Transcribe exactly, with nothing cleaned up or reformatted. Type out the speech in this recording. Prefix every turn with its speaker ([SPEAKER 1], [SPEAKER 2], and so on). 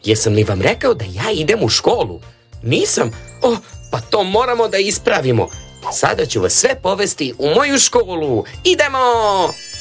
[SPEAKER 1] jesam li vam rekao da ja idem u školu? Nisam? Oh, pa to moramo da ispravimo. Sada ću vas sve povesti u moju školu. Idemo!